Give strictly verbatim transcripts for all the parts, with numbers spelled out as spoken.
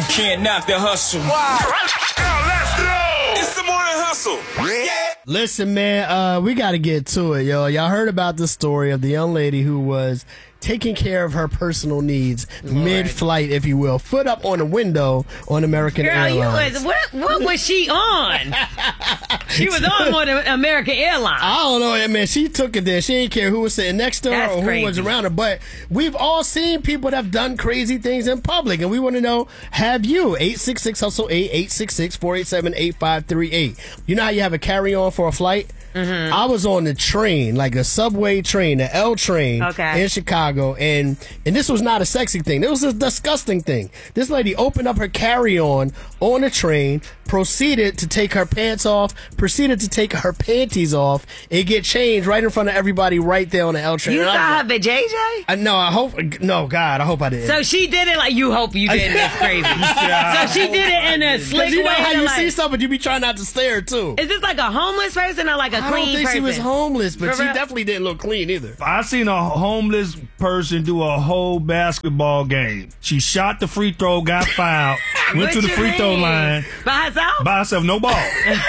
Can't knock the hustle. Wow. Let's go. It's the morning hustle. Yeah. Listen, man, uh, we got to get to it, yo. Y'all heard about the story of the young lady who was taking care of her personal needs right. mid-flight, if you will, foot up on the window on American Girl, Airlines. You was, what, what was she on? She was on more than American Airlines. I don't know, man. She took it there. She didn't care who was sitting next to her That's or who crazy. was around her. But we've all seen people that have done crazy things in public, and we want to know, have you? eight six six hustle eight, eight six six, four eight seven, eight five three eight. You know how you have a carry-on for a flight? Mm-hmm. I was on the train, like a subway train, the L train okay. in Chicago, and and this was not a sexy thing. It was a disgusting thing. This lady opened up her carry-on on the train, proceeded to take her pants off, proceeded to take her panties off, and get changed right in front of everybody right there on the L train. You and saw I her, but J J? I, no, I hope. No, God, I hope I didn't. So she did it like you hope you didn't. That's crazy. So she did it in a slick you know way. how you like, see something, you be trying not to stare too. Is this like a homeless person or like a I clean don't think person? she was homeless, but For she real? definitely didn't look clean either. I seen a homeless person do a whole basketball game. She shot the free throw, got fouled, went What to the you free throw mean? line. By herself? By herself, no ball.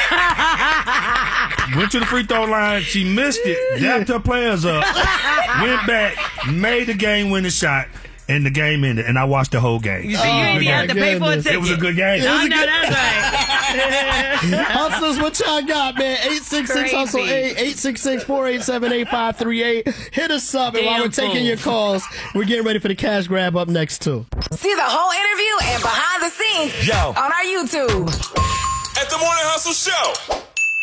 Went to the free throw line, she missed it, dapped her players up, went back, made the game winning shot, and the game ended. And I watched the whole game. You see, you didn't even have to pay for a goodness. ticket. It was a good game. I know that's right. Hustlers, what y'all got, man? eight six six Crazy. hustle eight, eight six six, four eight seven, eight five three eight. Hit us up, and while Damn we're taking fool. your calls, we're getting ready for the cash grab up next, too. See the whole interview and behind the scenes Yo. on our YouTube. At the morning hustle show.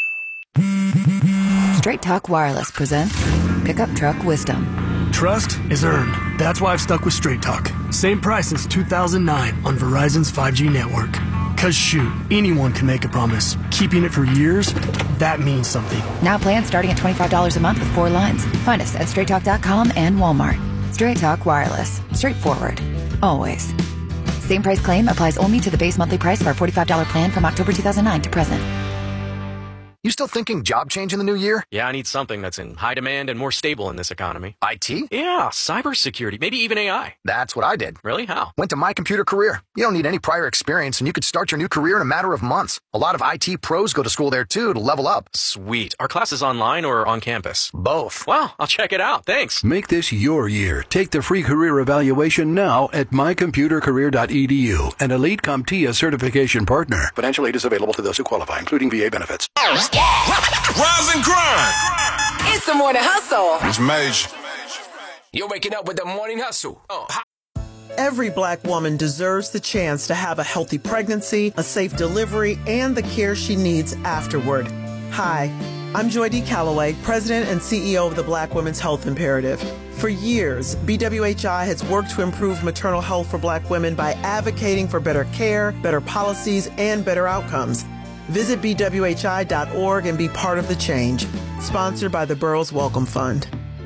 Straight Talk Wireless presents Pickup Truck Wisdom. Trust is earned. That's why I've stuck with Straight Talk. Same price since two thousand nine on Verizon's five G network. Cause shoot, anyone can make a promise. Keeping it for years, that means something. Now plans starting at twenty-five dollars a month with four lines. Find us at straight talk dot com and Walmart. Straight Talk Wireless. Straightforward. Always. Same price claim applies only to the base monthly price of our forty-five dollars plan from October two thousand nine to present. You still thinking job change in the new year? Yeah, I need something that's in high demand and more stable in this economy. I T? Yeah, cybersecurity, maybe even A I. That's what I did. Really? How? Went to My Computer Career. You don't need any prior experience, and you could start your new career in a matter of months. A lot of I T pros go to school there, too, to level up. Sweet. Are classes online or on campus? Both. Wow, I'll check it out. Thanks. Make this your year. Take the free career evaluation now at my computer career dot e d u, an Elite CompTIA certification partner. Financial aid is available to those who qualify, including V A benefits. Rise and grind. It's the morning hustle. It's major. You're waking up with the morning hustle. Oh, Every black woman deserves the chance to have a healthy pregnancy, a safe delivery, and the care she needs afterward. Hi, I'm Joy D. Calloway, President and C E O of the Black Women's Health Imperative. For years, B W H I has worked to improve maternal health for black women by advocating for better care, better policies, and better outcomes. Visit b w h i dot org and be part of the change. Sponsored by the Burroughs Welcome Fund.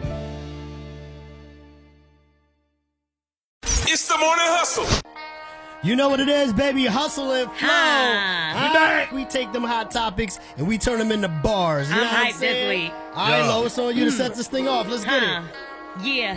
It's the morning hustle. You know what it is, baby. Hustle and flow. Huh. We back. We take them hot topics and we turn them into bars. You I'm know what I'm hyped this saying? week. All right, Lo, it's on you to set this thing off. Let's get Huh. it. Yeah.